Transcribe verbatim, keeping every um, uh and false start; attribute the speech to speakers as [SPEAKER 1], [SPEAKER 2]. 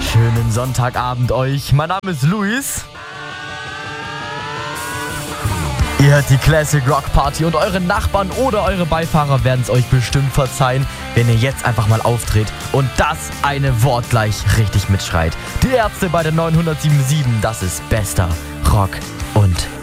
[SPEAKER 1] Schönen Sonntagabend euch. Mein Name ist Luis. Ihr hört die Classic Rock Party und eure Nachbarn oder eure Beifahrer werden es euch bestimmt verzeihen, wenn ihr jetzt einfach mal auftritt und das eine Wort gleich richtig mitschreit. Die Ärzte bei der neunhundertsieben Komma sieben, das ist bester Rock und